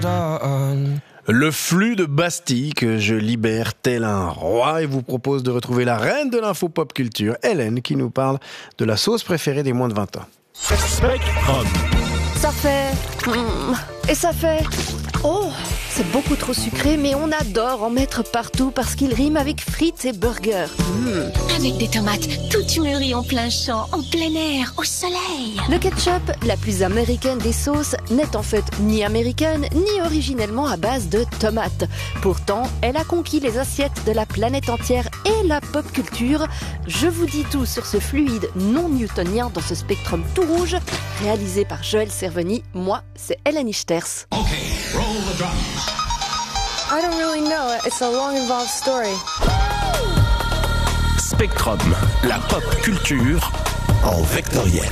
Le flux de Bastille que je libère tel un roi et vous propose de retrouver la reine de l'info pop culture, Hélène, qui nous parle de la sauce préférée des moins de 20 ans. Spectrum. Ça fait... Et ça fait... Oh, c'est beaucoup trop sucré, mais on adore en mettre partout parce qu'il rime avec frites et burgers. Avec des tomates toutes mûries en plein champ, en plein air, au soleil. Le ketchup, la plus américaine des sauces, n'est en fait ni américaine, ni originellement à base de tomates. Pourtant, elle a conquis les assiettes de la planète entière et la pop culture. Je vous dis tout sur ce fluide non newtonien dans ce spectrum tout rouge, réalisé par Joël Cerveny. Moi, c'est Hélène Ichters. I don't really know. It's a long, involved story. Spectrum, la pop culture en vectoriel.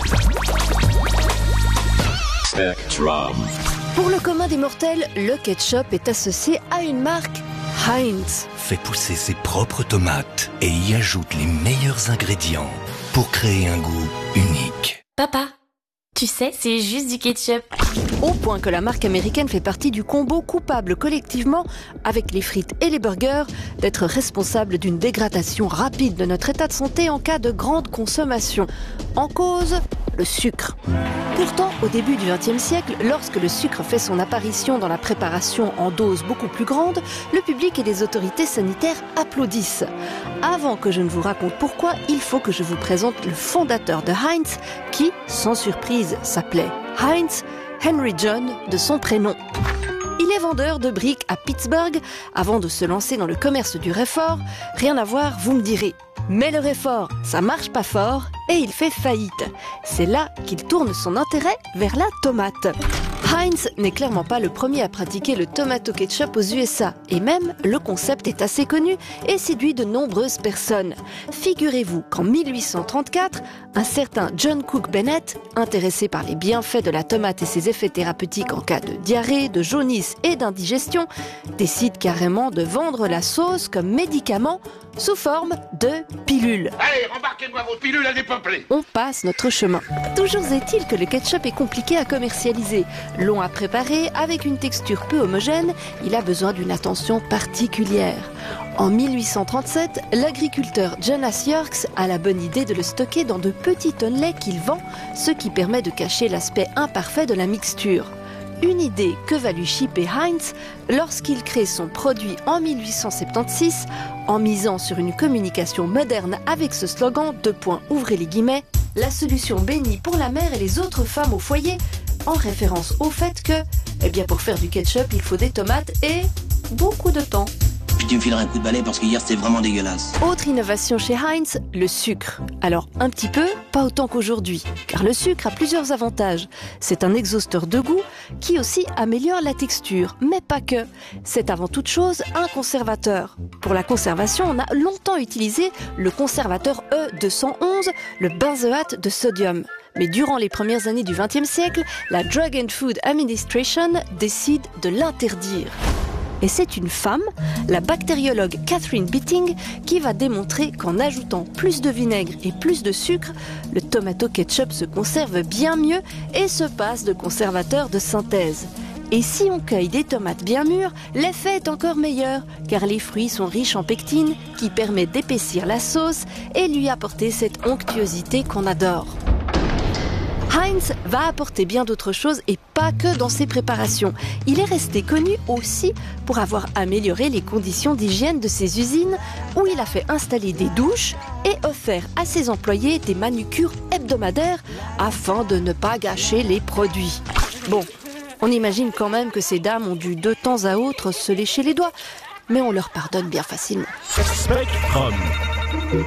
Spectrum. Pour le commun des mortels, le ketchup est associé à une marque Heinz. Fait pousser ses propres tomates et y ajoute les meilleurs ingrédients pour créer un goût unique. Papa, tu sais, c'est juste du ketchup. Au point que la marque américaine fait partie du combo coupable collectivement, avec les frites et les burgers, d'être responsable d'une dégradation rapide de notre état de santé en cas de grande consommation. En cause, le sucre. Pourtant, au début du XXe siècle, lorsque le sucre fait son apparition dans la préparation en doses beaucoup plus grandes, le public et les autorités sanitaires applaudissent. Avant que je ne vous raconte pourquoi, il faut que je vous présente le fondateur de Heinz, qui, sans surprise, s'appelait Heinz Henry John de son prénom. Il est vendeur de briques à Pittsburgh avant de se lancer dans le commerce du Réfort. Rien à voir, vous me direz. Mais le Réfort, ça marche pas fort et il fait faillite. C'est là qu'il tourne son intérêt vers la tomate. Heinz n'est clairement pas le premier à pratiquer le tomato ketchup aux USA. Et même, le concept est assez connu et séduit de nombreuses personnes. Figurez-vous qu'en 1834, un certain John Cook Bennett, intéressé par les bienfaits de la tomate et ses effets thérapeutiques en cas de diarrhée, de jaunisse et d'indigestion, décide carrément de vendre la sauce comme médicament sous forme de pilule. Allez, rembarquez-moi vos pilules à dépeuplées. On passe notre chemin. Toujours est-il que le ketchup est compliqué à commercialiser. Long à préparer, avec une texture peu homogène, il a besoin d'une attention particulière. En 1837, l'agriculteur Jonas Yerkes a la bonne idée de le stocker dans de petits tonnelets qu'il vend, ce qui permet de cacher l'aspect imparfait de la mixture. Une idée que va lui chipper Heinz lorsqu'il crée son produit en 1876 en misant sur une communication moderne avec ce slogan : ouvrez les guillemets, la solution bénie pour la mère et les autres femmes au foyer, en référence au fait que, pour faire du ketchup, il faut des tomates et beaucoup de temps. Puis tu me fileras un coup de balai parce que hier c'était vraiment dégueulasse. Autre innovation chez Heinz, le sucre. Alors un petit peu, pas autant qu'aujourd'hui, car le sucre a plusieurs avantages. C'est un exhausteur de goût qui aussi améliore la texture, mais pas que. C'est avant toute chose un conservateur. Pour la conservation, on a longtemps utilisé le conservateur E211, le benzoate de sodium. Mais durant les premières années du XXe siècle, la Drug and Food Administration décide de l'interdire. Et c'est une femme, la bactériologue Catherine Bitting, qui va démontrer qu'en ajoutant plus de vinaigre et plus de sucre, le tomato ketchup se conserve bien mieux et se passe de conservateur de synthèse. Et si on cueille des tomates bien mûres, l'effet est encore meilleur, car les fruits sont riches en pectine, qui permet d'épaissir la sauce et lui apporter cette onctuosité qu'on adore. Heinz va apporter bien d'autres choses et pas que dans ses préparations. Il est resté connu aussi pour avoir amélioré les conditions d'hygiène de ses usines où il a fait installer des douches et offert à ses employés des manucures hebdomadaires afin de ne pas gâcher les produits. Bon, on imagine quand même que ces dames ont dû de temps à autre se lécher les doigts, mais on leur pardonne bien facilement. Spectrum.